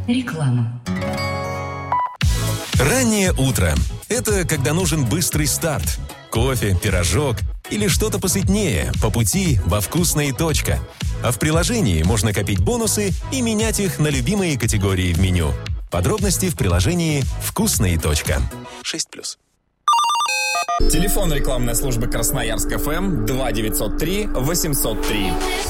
Реклама. Раннее утро – это когда нужен быстрый старт. Кофе, пирожок или что-то посытнее по пути во «Вкусная точка». А в приложении можно копить бонусы и менять их на любимые категории в меню. Подробности в приложении «Вкусная точка». 6+. Телефон рекламной службы Красноярск ФМ 2903 803.